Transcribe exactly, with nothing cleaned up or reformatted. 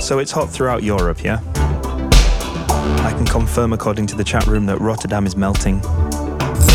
So it's hot throughout Europe, yeah? I can confirm according to the chat room that Rotterdam is melting.